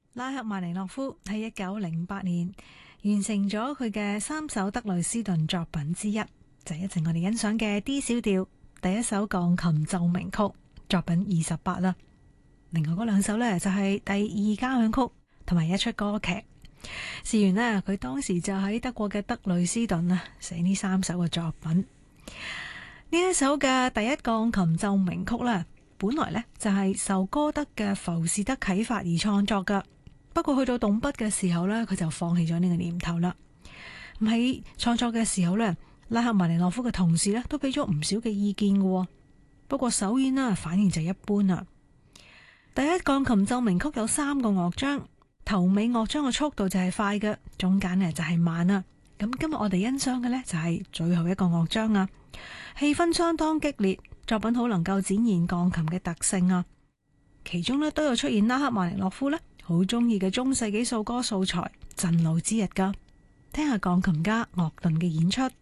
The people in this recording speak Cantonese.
拉赫曼尼諾夫喺1908年完成咗佢嘅3首德累斯頓作品之一，就係一陣我哋欣賞嘅 D 小調第一首鋼琴奏鳴曲作品28啦。另外嗰2首呢，就係第2交響曲同埋一出歌劇。事緣呢，佢當時就喺德國嘅德累斯頓啊寫呢3首嘅作品。呢一首嘅第一鋼琴奏鳴曲呢，本來呢就係受歌德嘅浮士德啟發而創作噶。不過去到動筆嘅時候呢，佢就放棄咗呢個念頭啦。咁喺創作嘅時候呢，拉赫曼尼諾夫嘅同事呢都俾咗唔少嘅意見嘅。不過首演呢，反應就一般啦。第一鋼琴奏鳴曲有3個樂章，頭尾樂章嘅速度就係快嘅，中間呢就係慢啦。咁今日我哋欣賞嘅呢，就係最後一個樂章啊，氣氛相當激烈，作品好能夠展現鋼琴嘅特性啊。其中呢，都有出現拉赫曼尼諾夫呢好中意嘅中世紀素歌素材《震怒之日》噶，聽下鋼琴家鄂頓嘅演出。